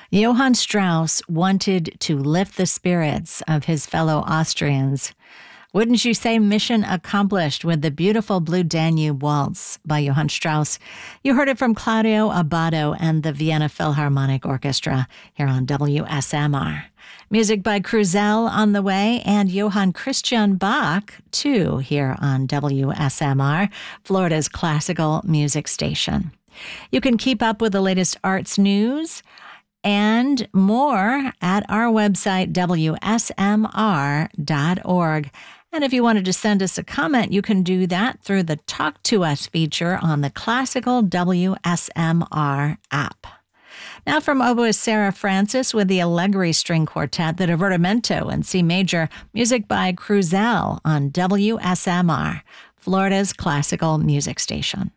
Johann Strauss wanted to lift the spirits of his fellow Austrians. Wouldn't you say mission accomplished with the beautiful Blue Danube Waltz by Johann Strauss? You heard it from Claudio Abbado and the Vienna Philharmonic Orchestra here on WSMR. Music by Cruzel on the way, and Johann Christian Bach, too, here on WSMR, Florida's classical music station. You can keep up with the latest arts news and more at our website, WSMR.org. And if you wanted to send us a comment, you can do that through the Talk to Us feature on the classical WSMR app. Now from oboist Sarah Francis with the Allegri String Quartet, the Divertimento in C major, music by Cruzel on WSMR, Florida's classical music station.